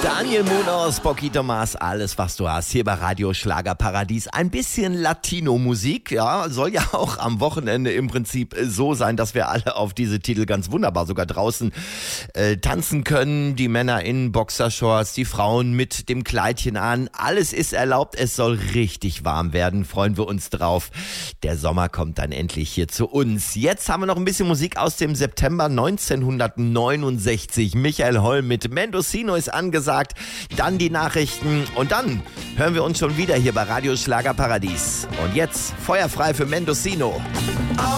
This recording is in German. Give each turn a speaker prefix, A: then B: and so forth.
A: Daniel Munoz, Poquito Mas, alles was du hast, hier bei Radio Schlagerparadies. Ein bisschen Latino-Musik, ja, soll ja auch am Wochenende im Prinzip so sein, dass wir alle auf diese Titel ganz wunderbar sogar draußen tanzen können. Die Männer in Boxershorts, die Frauen mit dem Kleidchen an, alles ist erlaubt, es soll richtig warm werden, freuen wir uns drauf. Der Sommer kommt dann endlich hier zu uns. Jetzt haben wir noch ein bisschen Musik aus dem September 1969. Michael Holm mit Mendocino ist angesagt, dann die Nachrichten und dann hören wir uns schon wieder hier bei Radio Schlagerparadies. Und jetzt feuerfrei für Mendocino.